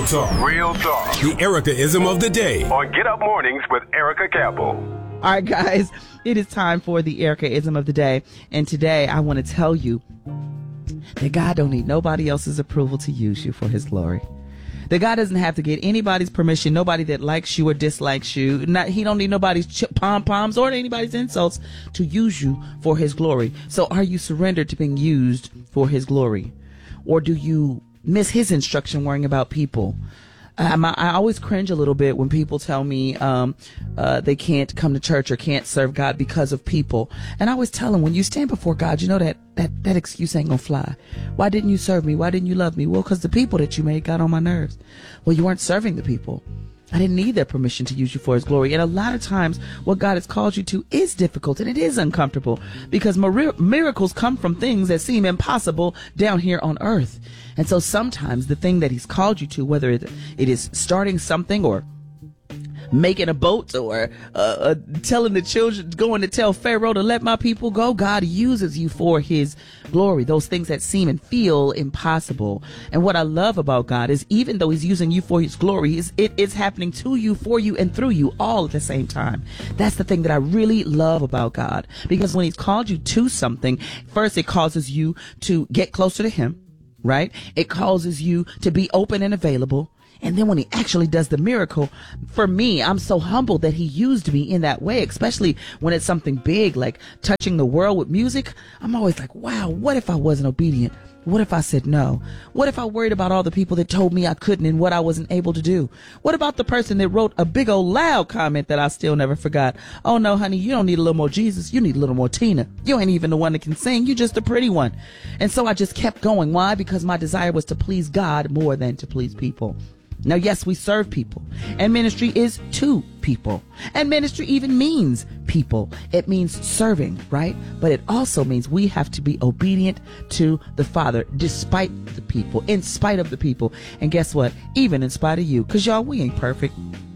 talk. Real talk. The Erica-ism of the day. On Get Up Mornings with Erica Campbell. All right, guys, it is time for the Erica-ism of the day. And today I want to tell you that God don't need nobody else's approval to use you for his glory. That God doesn't have to get anybody's permission, nobody that likes you or dislikes you. He don't need nobody's pom-poms or anybody's insults to use you for his glory. So are you surrendered to being used for his glory? Or do you miss his instruction worrying about people? I always cringe a little bit when people tell me they can't come to church or can't serve God because of people. And I always tell them, when you stand before God, you know that excuse ain't gonna fly. Why didn't you serve me? Why didn't you love me? Well, because the people that you made got on my nerves. Well, you weren't serving the people. I didn't need their permission to use you for his glory. And a lot of times what God has called you to is difficult and it is uncomfortable, because miracles come from things that seem impossible down here on earth. And so sometimes the thing that he's called you to, whether it is starting something or making a boat or telling the children, going to tell Pharaoh to let my people go, God uses you for his glory. Those things that seem and feel impossible. And what I love about God is, even though he's using you for his glory, it is happening to you, for you, and through you all at the same time. That's the thing that I really love about God, because when he's called you to something, first it causes you to get closer to him, right? It causes you to be open and available. And then when he actually does the miracle, for me, I'm so humbled that he used me in that way, especially when it's something big like touching the world with music. I'm always like, wow, what if I wasn't obedient? What if I said no? What if I worried about all the people that told me I couldn't and what I wasn't able to do? What about the person that wrote a big old loud comment that I still never forgot? Oh no, honey, you don't need a little more Jesus. You need a little more Tina. You ain't even the one that can sing. You just a pretty one. And so I just kept going. Why? Because my desire was to please God more than to please people. Now, yes, we serve people, and ministry is to people, and ministry even means people. It means serving, right? But it also means we have to be obedient to the Father, despite the people, in spite of the people. And guess what? Even in spite of you, because y'all, we ain't perfect.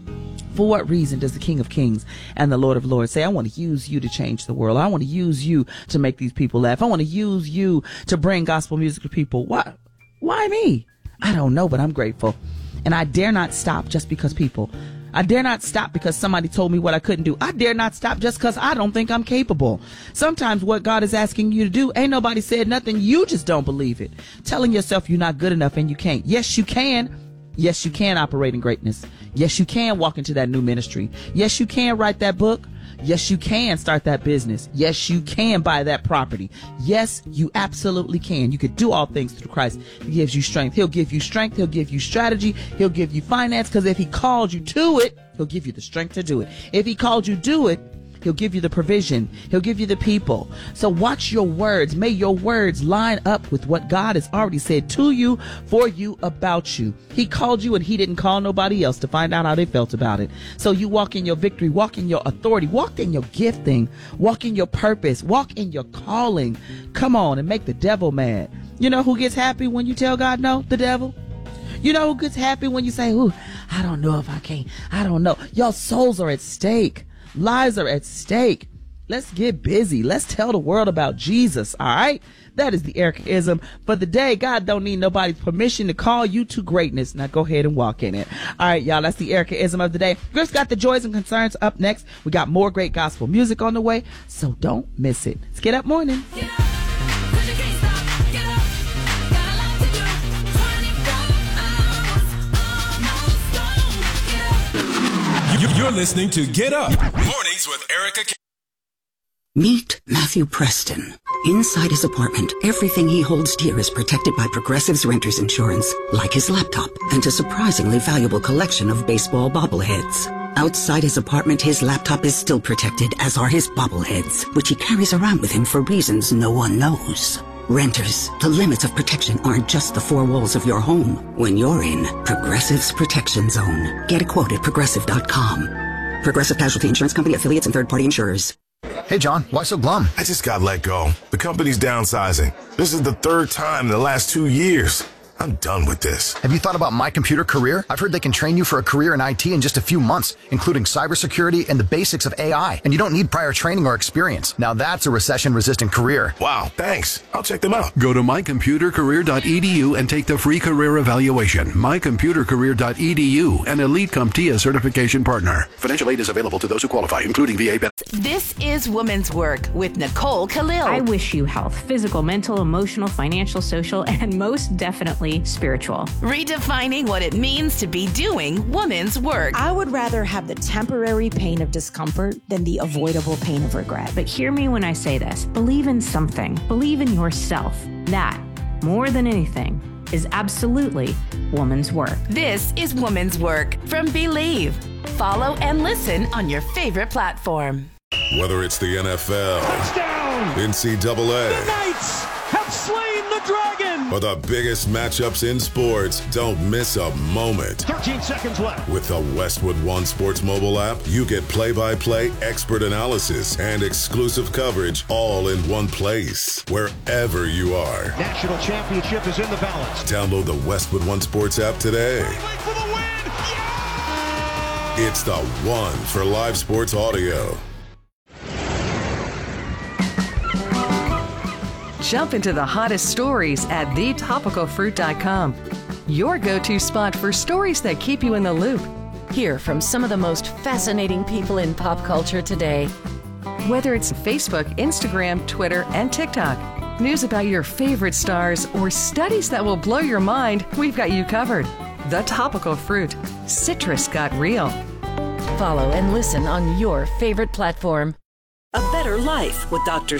For what reason does the King of Kings and the Lord of Lords say, I want to use you to change the world. I want to use you to make these people laugh. I want to use you to bring gospel music to people. Why me? I don't know, but I'm grateful. And I dare not stop just because people. I dare not stop because somebody told me what I couldn't do. I dare not stop just because I don't think I'm capable. Sometimes what God is asking you to do, ain't nobody said nothing. You just don't believe it. Telling yourself you're not good enough and you can't. Yes, you can. Yes, you can operate in greatness. Yes, you can walk into that new ministry. Yes, you can write that book. Yes, you can start that business. Yes, you can buy that property. Yes, you absolutely can. You can do all things through Christ. He gives you strength. He'll give you strength. He'll give you strategy. He'll give you finance, because if he called you to it, he'll give you the strength to do it. If he called you to do it, he'll give you the provision. He'll give you the people. So watch your words. May your words line up with what God has already said to you, for you, about you. He called you and he didn't call nobody else to find out how they felt about it. So you walk in your victory, walk in your authority, walk in your gifting, walk in your purpose, walk in your calling. Come on and make the devil mad. You know who gets happy when you tell God no? The devil. You know who gets happy when you say, ooh, I don't know if I can. I don't know. Your souls are at stake. Lives are at stake. Let's get busy. Let's tell the world about Jesus. All right. That is the Erica-ism for the day. God don't need nobody's permission to call you to greatness. Now go ahead and walk in it. All right, y'all. That's the Erica-ism of the day. Griff's got the joys and concerns up next. We got more great gospel music on the way, so don't miss it. Let's get up morning. Get up. You're listening to Get Up Mornings with Erica. Meet Matthew Preston. Inside his apartment, everything he holds dear is protected by Progressive's renter's insurance, like his laptop and a surprisingly valuable collection of baseball bobbleheads. Outside his apartment, his laptop is still protected, as are his bobbleheads, which he carries around with him for reasons no one knows. Renters, the limits of protection aren't just the four walls of your home when you're in Progressive's Protection Zone. Get a quote at Progressive.com. Progressive Casualty Insurance Company, affiliates, and third-party insurers. Hey, John, why so glum? I just got let go. The company's downsizing. This is the third time in the last 2 years. I'm done with this. Have you thought about My Computer Career? I've heard they can train you for a career in IT in just a few months, including cybersecurity and the basics of AI. And you don't need prior training or experience. Now that's a recession-resistant career. Wow, thanks. I'll check them out. Go to mycomputercareer.edu and take the free career evaluation. Mycomputercareer.edu, an Elite CompTIA certification partner. Financial aid is available to those who qualify, including VA benefits. This is Women's Work with Nicole Khalil. I wish you health, physical, mental, emotional, financial, social, and most definitely spiritual. Redefining what it means to be doing women's work. I would rather have the temporary pain of discomfort than the avoidable pain of regret. But hear me when I say this. Believe in something. Believe in yourself. That, more than anything, is absolutely woman's work. This is Women's Work from Believe. Follow and listen on your favorite platform. Whether it's the NFL, touchdown, NCAA, the Knights have slain the dragon, or the biggest matchups in sports, don't miss a moment. 13 seconds left. With the Westwood One Sports mobile app, you get play-by-play, expert analysis, and exclusive coverage all in one place, wherever you are. National championship is in the balance. Download the Westwood One Sports app today. For the win. Yeah! It's the one for live sports audio. Jump into the hottest stories at thetopicalfruit.com. Your go-to spot for stories that keep you in the loop. Hear from some of the most fascinating people in pop culture today. Whether it's Facebook, Instagram, Twitter, and TikTok, news about your favorite stars, or studies that will blow your mind, we've got you covered. The Topical Fruit. Citrus got real. Follow and listen on your favorite platform. A better life with Dr.